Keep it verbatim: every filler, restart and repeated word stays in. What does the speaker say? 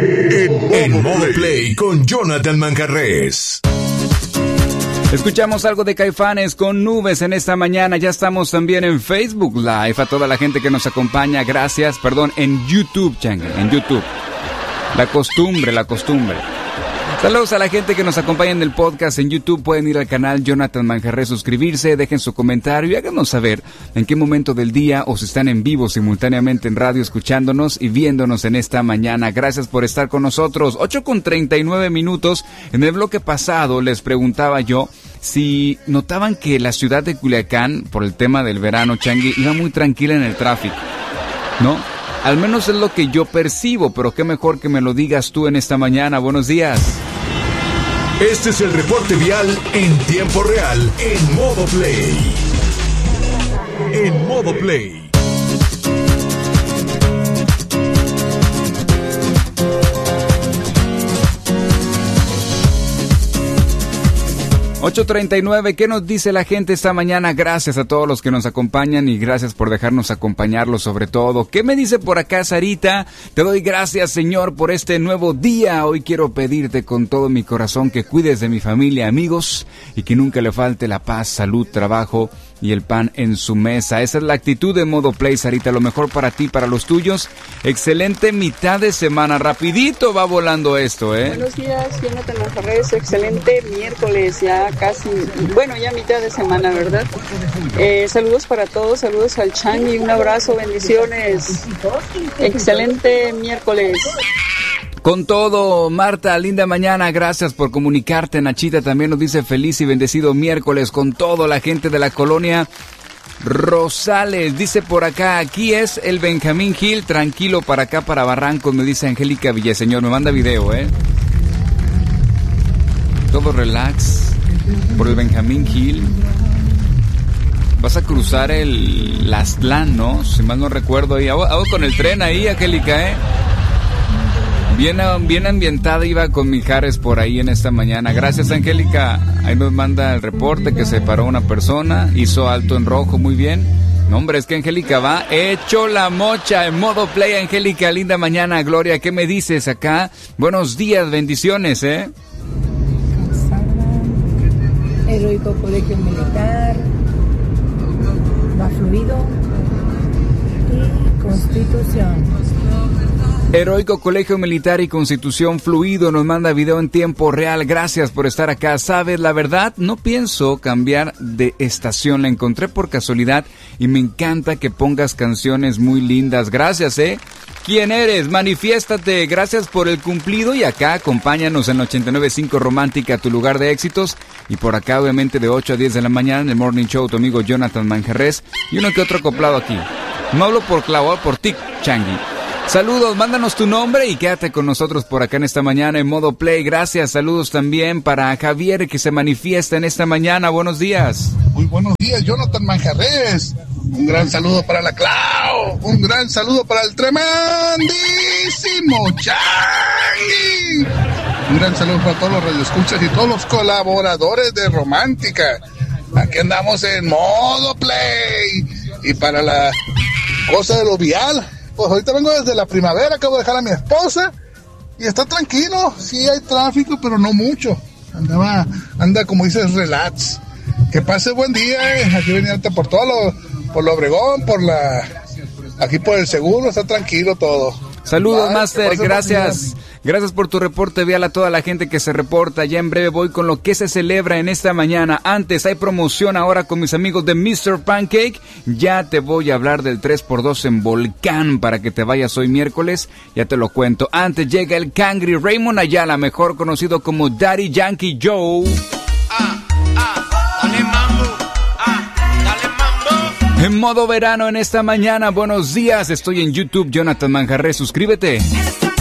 En Modo Play con Jonathan Manjarrés. Escuchamos algo de Caifanes con Nubes en esta mañana. Ya estamos también en Facebook Live. A toda la gente que nos acompaña, gracias. Perdón, en YouTube, Changue, en YouTube. La costumbre, la costumbre. Saludos a la gente que nos acompaña en el podcast en YouTube. Pueden ir al canal Jonathan Manjarrés, suscribirse, dejen su comentario y háganos saber en qué momento del día o si están en vivo simultáneamente en radio escuchándonos y viéndonos en esta mañana. Gracias por estar con nosotros. ocho con treinta y nueve minutos. En el bloque pasado les preguntaba yo si notaban que la ciudad de Culiacán, por el tema del verano, Changui, iba muy tranquila en el tráfico, ¿no? Al menos es lo que yo percibo, pero qué mejor que me lo digas tú en esta mañana. Buenos días. Este es el reporte vial en tiempo real en Modo Play. En Modo Play. ocho treinta y nueve, ¿qué nos dice la gente esta mañana? Gracias a todos los que nos acompañan y gracias por dejarnos acompañarlos sobre todo. ¿Qué me dice por acá Sarita? Te doy gracias, Señor, por este nuevo día. Hoy quiero pedirte con todo mi corazón que cuides de mi familia, amigos, y que nunca le falte la paz, salud, trabajo y el pan en su mesa. Esa es la actitud de Modo Play, Sarita. Lo mejor para ti, para los tuyos. Excelente mitad de semana. Rapidito va volando esto, ¿eh? Buenos días, Jonathan Manjarrés. Excelente miércoles, ya casi, bueno, ya mitad de semana, ¿verdad? Eh, saludos para todos, saludos al Changi, un abrazo, bendiciones. Excelente miércoles. Con todo, Marta, linda mañana, gracias por comunicarte. Nachita también nos dice feliz y bendecido miércoles con todo. La gente de la colonia Rosales dice por acá, aquí es el Benjamín Gil, tranquilo para acá, para Barranco, me dice Angélica Villaseñor, me manda video, ¿eh? Todo relax por el Benjamín Gil. Vas a cruzar el Lastlán, ¿no? Si mal no recuerdo, ahí hago, hago con el tren ahí, Angélica, ¿eh? Bien, bien ambientada iba con Mijares por ahí en esta mañana. Gracias, Angélica. Ahí nos manda el reporte que se paró una persona, hizo alto en rojo, muy bien. No, hombre, es que Angélica va hecho la mocha en Modo Play. Angélica, linda mañana. Gloria, ¿qué me dices acá? Buenos días, bendiciones, ¿eh? Heroico Colegio Militar, va fluido y Constitución. Heroico Colegio Militar y Constitución Fluido nos manda video en tiempo real. Gracias por estar acá. ¿Sabes? La verdad, no pienso cambiar de estación. La encontré por casualidad y me encanta que pongas canciones muy lindas. Gracias, ¿eh? ¿Quién eres? Manifiéstate. Gracias por el cumplido y acá acompáñanos en ochenta y nueve punto cinco Romántica, tu lugar de éxitos. Y por acá, obviamente, de ocho a diez de la mañana en el Morning Show, tu amigo Jonathan Manjarrés y uno que otro acoplado aquí. No hablo por clavo, por tic, Changi. Saludos, mándanos tu nombre y quédate con nosotros por acá en esta mañana en Modo Play. Gracias, saludos también para Javier que se manifiesta en esta mañana. Buenos días. Muy buenos días, Jonathan Manjarrés. Un gran saludo para la Clau. Un gran saludo para el tremendísimo Changi. Un gran saludo para todos los radioescuchas y todos los colaboradores de Romántica. Aquí andamos en Modo Play. Y para la cosa de lo vial, pues ahorita vengo desde la primavera, acabo de dejar a mi esposa y está tranquilo, sí hay tráfico, pero no mucho. Andaba, anda como dices, relax. Que pase buen día, eh. Aquí venía por todo lo, por lo Obregón, por la, aquí por el seguro, está tranquilo todo. Saludos, Bye, Master, gracias. Gracias por tu reporte vial a toda la gente que se reporta. Ya en breve voy con lo que se celebra en esta mañana. Antes hay promoción ahora con mis amigos de mister Pancake. Ya te voy a hablar del tres por dos en Volcán para que te vayas hoy miércoles. Ya te lo cuento. Antes llega el Cangri Raymond Ayala, mejor conocido como Daddy Yankee Joe. Ah, ah, dale mambo. Ah, dale mambo. En modo verano en esta mañana. Buenos días. Estoy en YouTube, Jonathan Manjarrés. Suscríbete.